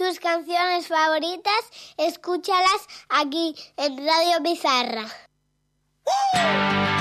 tus canciones favoritas, escúchalas aquí en Radio Bizarra.